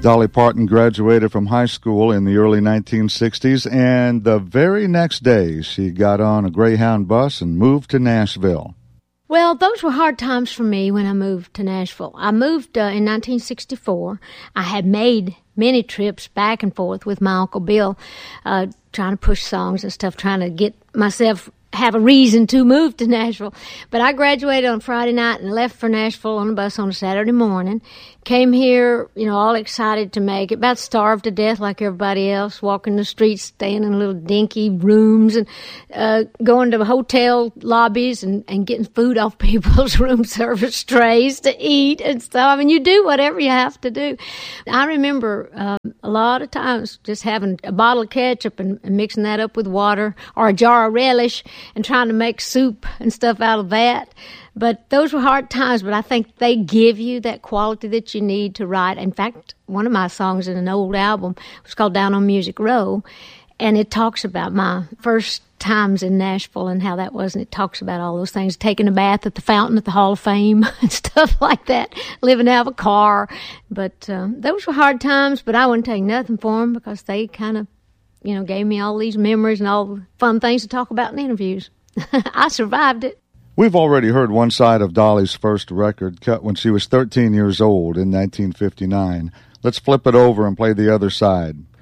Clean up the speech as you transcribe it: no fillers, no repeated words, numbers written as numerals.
Dolly Parton graduated from high school in the early 1960s, and the very next day she got on a Greyhound bus and moved to Nashville. Well, those were hard times for me when I moved to Nashville. I moved in 1964. I had made many trips back and forth with my Uncle Bill, trying to push songs and stuff, trying to get myself have a reason to move to Nashville. But I graduated on Friday night and left for Nashville on a bus on a Saturday morning. Came here, all excited to make it, about starved to death like everybody else, walking the streets, staying in little dinky rooms and going to hotel lobbies and getting food off people's room service trays to eat and stuff. I mean, you do whatever you have to do. I remember a lot of times just having a bottle of ketchup and mixing that up with water or a jar of relish and trying to make soup and stuff out of that. But those were hard times, but I think they give you that quality that you need to write. In fact, one of my songs in an old album was called Down on Music Row, and it talks about my first times in Nashville and how that was, and it talks about all those things, taking a bath at the fountain at the Hall of Fame and stuff like that, living out of a car. But those were hard times, but I wouldn't take nothing for them because they kind of, gave me all these memories and all the fun things to talk about in interviews. I survived it. We've already heard one side of Dolly's first record, cut when she was 13 years old in 1959. Let's flip it over and play the other side.